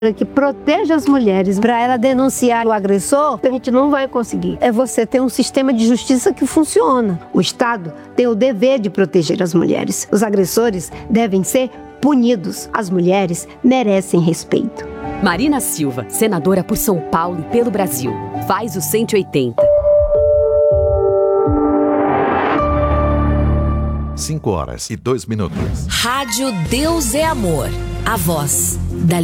que proteja as mulheres para ela denunciar o agressor, a gente não vai conseguir. É você ter um sistema de justiça que funciona. O Estado tem o dever de proteger as mulheres. Os agressores devem ser punidos. As mulheres merecem respeito. Marina Silva, senadora por São Paulo e pelo Brasil. Faz o 180. 5 horas e 2 minutos. Rádio Deus é Amor. A voz da